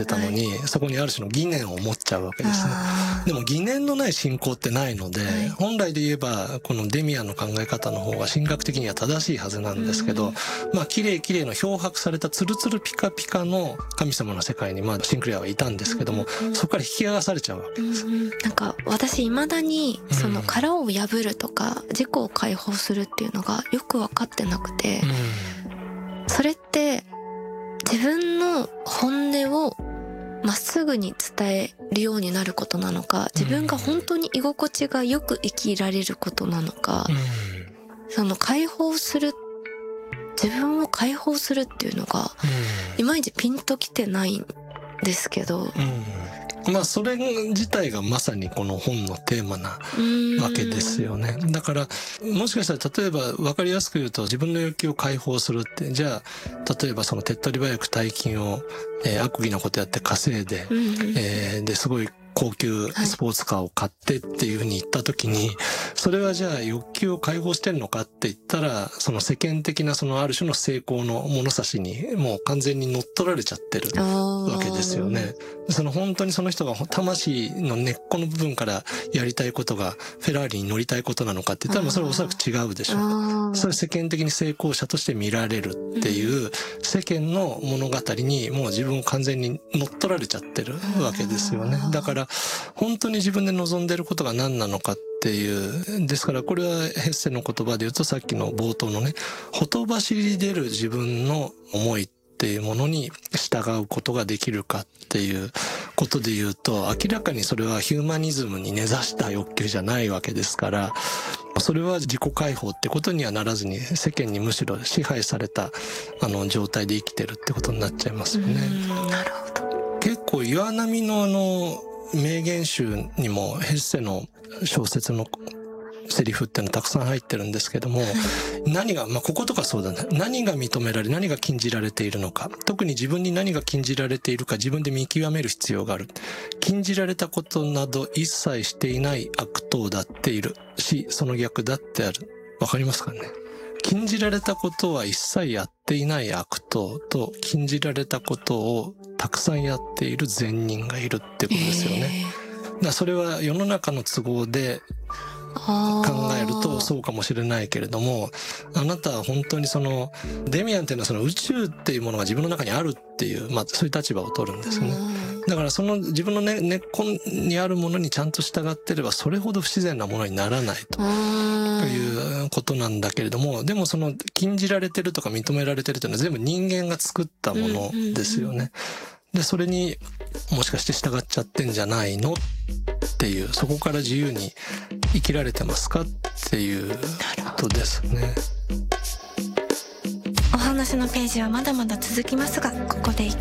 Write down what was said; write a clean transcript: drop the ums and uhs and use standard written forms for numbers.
てたのに、そこにある種の疑念を持っちゃうわけですね。でも疑念のない信仰ってないので、本来で言えばこのデミアンの考え方の方が神学的には正しいはずなんですけど、綺麗綺麗の漂白されたツルツルピカピカの神様の世界にシンクレアはいたんですけども、そこから引き剥がされちゃうわけです。 なんか私未だにその殻を破るとか自己を解放するっていうのがよく分かってなくて、それって自分の本音をまっすぐに伝えるようになることなのか、自分が本当に居心地がよく生きられることなのか、その解放する、自分を解放するっていうのがいまいちピンときてないんですけど、 それ自体がまさにこの本のテーマなわけですよね。だからもしかしたら例えば分かりやすく言うと、自分の欲求を解放するって、じゃあ例えばその手っ取り早く大金を、悪意なことやって稼いで、ですごい高級スポーツカーを買ってっていうふうに言った時に、それはじゃあ欲求を解放してるのかって言ったら、その世間的なそのある種の成功の物差しにもう完全に乗っ取られちゃってるわけですよね。その本当にその人が魂の根っこの部分からやりたいことがフェラーリに乗りたいことなのかって言ったら、それはおそらく違うでしょう。それ世間的に成功者として見られるっていう世間の物語にもう自分を完全に乗っ取られちゃってるわけですよね。だから本当に自分で望んでることが何なのかっていう、ですからこれはヘッセの言葉で言うと、さっきの冒頭のね、ほとばしり出る自分の思いっていうものに従うことができるかっていうことで言うと、明らかにそれはヒューマニズムに根ざした欲求じゃないわけですから、それは自己解放ってことにはならずに、世間にむしろ支配された状態で生きてるってことになっちゃいますよね。 なるほど。 結構岩波の名言集にもヘッセの小説のセリフっていうのたくさん入ってるんですけども、何が、こことかそうだね。何が認められ、何が禁じられているのか。特に自分に何が禁じられているか自分で見極める必要がある。禁じられたことなど一切していない悪党だっているし、その逆だってある。わかりますかね？禁じられたことは一切やっていない悪党と、禁じられたことをたくさんやっている善人がいるってことですよね。それは世の中の都合で考えるとそうかもしれないけれども、あなたは本当にそのデミアンっていうのはその宇宙っていうものが自分の中にあるっていう、そういう立場を取るんですね。だからその自分の根っこにあるものにちゃんと従ってれば、それほど不自然なものにならないということなんだけれども、でもその禁じられてるとか認められてるというのは全部人間が作ったものですよね。で、それにもしかして従っちゃってんじゃないのっていう、そこから自由に生きられてますかっていうことですね。 お話のページはまだまだ続きますが、ここで一